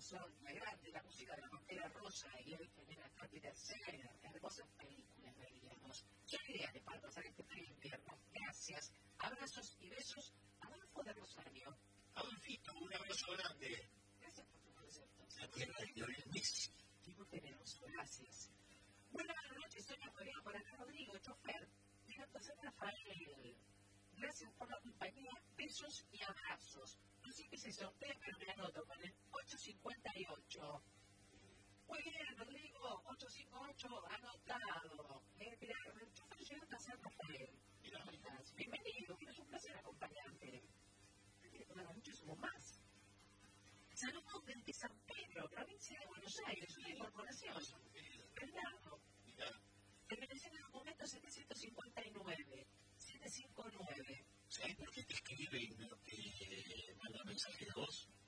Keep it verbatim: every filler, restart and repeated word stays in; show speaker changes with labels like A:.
A: son la grande, la música de la Pantera Rosa, y él genera Katy tercera, hermosas películas veríamos. Son ideales para pasar este frío invierno. Gracias, abrazos y besos, Adolfo de Rosario.
B: Adolfito, un abrazo grande.
A: Gracias por tu concepto.
B: La tierra de Lionel Messi.
A: Qué muy generoso, gracias. Buenas noches, señor María, por acá Rodrigo, chofer. Mirando San Rafael. Gracias por la compañía, besos y abrazos. No sé qué se sortea, pero me anoto con el ocho cincuenta y ocho. Muy bien, Rodrigo, ocho cincuenta y ocho, anotado. Eh, mira, el chofer llegando a San Rafael. Bienvenido, es un placer acompañarte. Bueno, muchísimo más. Saludos desde San Pedro, provincia de Buenos Aires, una incorporación. Bernardo. Terminación del documento setecientos cincuenta y nueve. setecientos cincuenta y nueve.
B: ¿Sabes por qué te escribe y no te manda mensaje de voz?